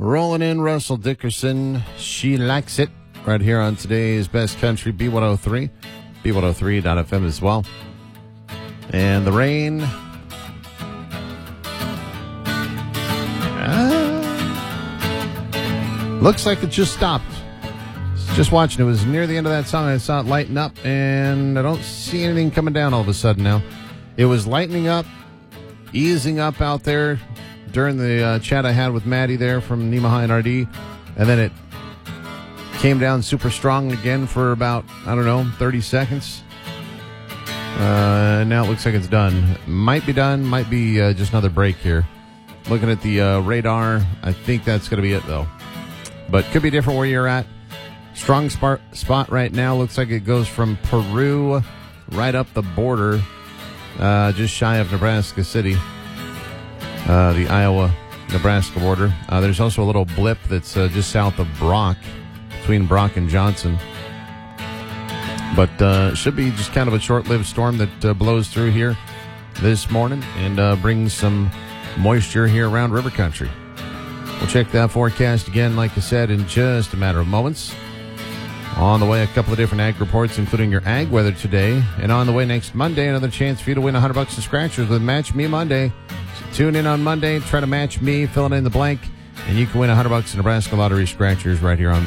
Rolling in Russell Dickerson. She likes it right here on today's Best Country B103. B103.FM as well. And the rain. Looks like it just stopped. Just watching. It was near the end of that song. I saw it lighten up, and I don't see anything coming down all of a sudden now. It was lightening up, easing up out there during the chat I had with Maddie there from Nemaha and RD, and then it came down super strong again for about, 30 seconds. Now it looks like it's done. Might be done, might be just another break here. Looking at the radar, I think that's going to be it, though. But could be different where you're at. Strong spot right now. Looks like it goes from Peru right up the border, just shy of Nebraska City, the Iowa-Nebraska border. There's also a little blip that's just south of Brock, between Brock and Johnson. But should be just kind of a short-lived storm that blows through here this morning and brings some moisture here around River Country. We'll check that forecast again, like I said, in just a matter of moments. On the way, a couple of different ag reports, including your ag weather today. And on the way next Monday, another chance for you to win $100 in scratchers with Match Me Monday. So tune in on Monday, try to match me, fill it in the blank, and you can win $100 in Nebraska Lottery scratchers right here on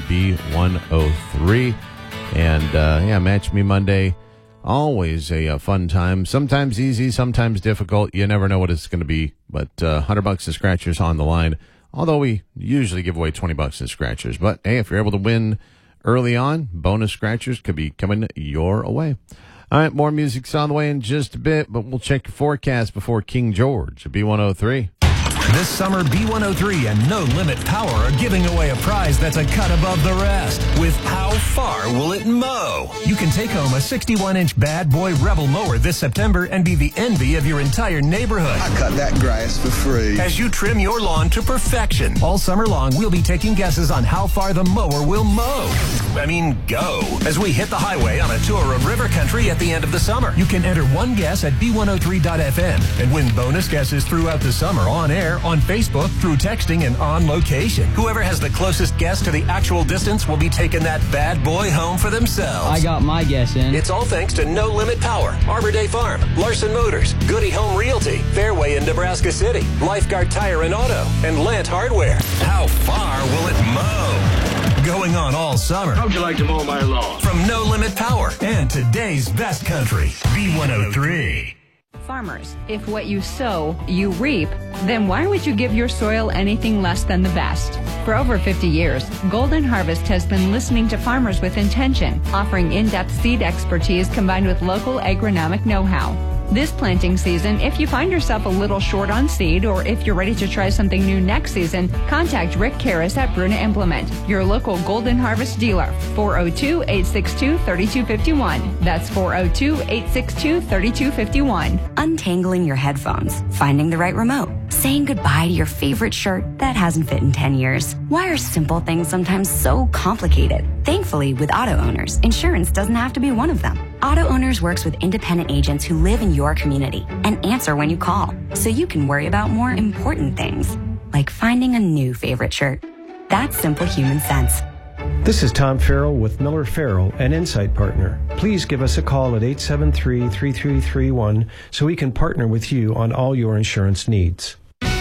B103. And, Match Me Monday, always a fun time. Sometimes easy, sometimes difficult. You never know what it's going to be. But $100 in scratchers on the line. Although we usually give away $20 in scratchers. But, hey, if you're able to win early on, bonus scratchers could be coming your way. All right, more music's on the way in just a bit, but we'll check your forecast before King George at B103. This summer, B103 and No Limit Power are giving away a prize that's a cut above the rest with How Far Will It Mow? You can take home a 61-inch Bad Boy Rebel mower this September and be the envy of your entire neighborhood. I cut that grass for free. As you trim your lawn to perfection. All summer long, we'll be taking guesses on how far the mower will mow. Go. As we hit the highway on a tour of River Country at the end of the summer. You can enter one guess at B103.FM and win bonus guesses throughout the summer on air, on Facebook, through texting, and on location. Whoever has the closest guess to the actual distance will be taking that bad boy home for themselves. I got my guess in. It's all thanks to No Limit Power, Arbor Day Farm, Larson Motors, Goody Home Realty, Fairway in Nebraska City, Lifeguard Tire and Auto, and Lant Hardware. How far will it mow? Going on all summer. How'd you like to mow my lawn? From No Limit Power and today's Best Country, B103. Farmers, if what you sow, you reap, then why would you give your soil anything less than the best? For over 50 years, Golden Harvest has been listening to farmers with intention, offering in-depth seed expertise combined with local agronomic know-how. This planting season, if you find yourself a little short on seed or if you're ready to try something new next season, contact Rick Karras at Bruna Implement, your local Golden Harvest dealer, 402-862-3251. That's 402-862-3251. Untangling your headphones, finding the right remote, saying goodbye to your favorite shirt that hasn't fit in 10 years. Why are simple things sometimes so complicated? Thankfully, with Auto Owners, insurance doesn't have to be one of them. Auto Owners works with independent agents who live in your community and answer when you call, so you can worry about more important things, like finding a new favorite shirt. That's simple human sense. This is Tom Farrell with Miller Farrell, an Insight Partner. Please give us a call at 873-3331 so we can partner with you on all your insurance needs.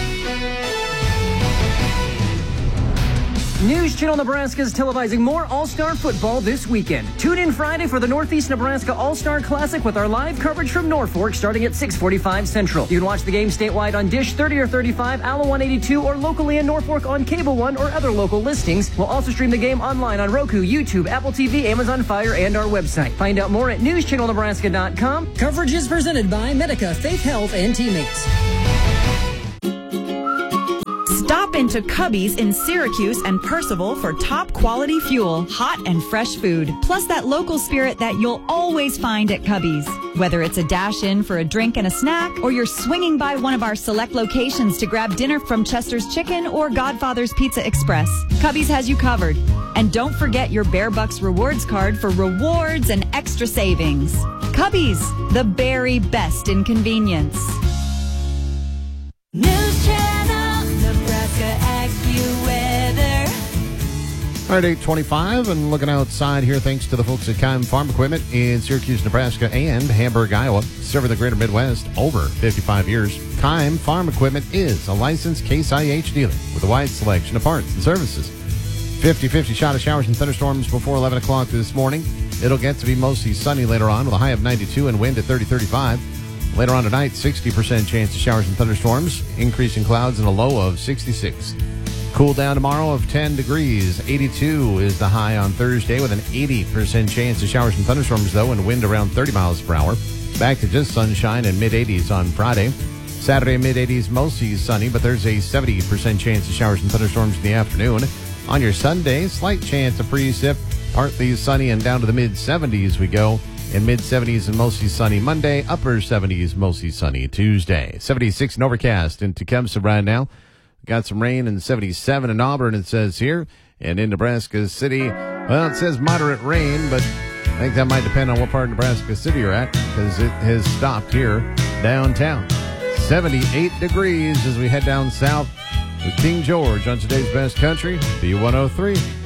News Channel Nebraska is televising more All-Star football this weekend. Tune in Friday for the Northeast Nebraska All-Star Classic with our live coverage from Norfolk starting at 6:45 Central. You can watch the game statewide on Dish 30 or 35, Allo 182, or locally in Norfolk on Cable One or other local listings. We'll also stream the game online on Roku, YouTube, Apple TV, Amazon Fire, and our website. Find out more at newschannelnebraska.com. Coverage is presented by Medica, Faith Health, and Teammates. Stop into Cubby's in Syracuse and Percival for top quality fuel, hot and fresh food, plus that local spirit that you'll always find at Cubby's. Whether it's a dash in for a drink and a snack, or you're swinging by one of our select locations to grab dinner from Chester's Chicken or Godfather's Pizza Express, Cubby's has you covered. And don't forget your Bear Bucks rewards card for rewards and extra savings. Cubby's, the very best in convenience. News Channel, Nebraska AccuWeather. All right, 8:25, and looking outside here, thanks to the folks at Keim Farm Equipment in Syracuse, Nebraska, and Hamburg, Iowa, serving the greater Midwest over 55 years. Keim Farm Equipment is a licensed Case IH dealer with a wide selection of parts and services. 50-50 shot of showers and thunderstorms before 11 o'clock this morning. It'll get to be mostly sunny later on with a high of 92 and wind at 30-35. Later on tonight, 60% chance of showers and thunderstorms, increasing clouds and a low of 66. Cool down tomorrow of 10 degrees. 82 is the high on Thursday with an 80% chance of showers and thunderstorms, though, and wind around 30 miles per hour. Back to just sunshine and mid-80s on Friday. Saturday, mid-80s, mostly sunny, but there's a 70% chance of showers and thunderstorms in the afternoon. On your Sunday, slight chance of precip, partly sunny and down to the mid-70s we go. In mid-70s and mostly sunny Monday, upper 70s, mostly sunny Tuesday. 76 and overcast in Tecumseh right now. Got some rain and 77 in Auburn, it says here. And in Nebraska City, well, it says moderate rain, but I think that might depend on what part of Nebraska City you're at, because it has stopped here downtown. 78 degrees as we head down south with King George on today's Best Country, B103.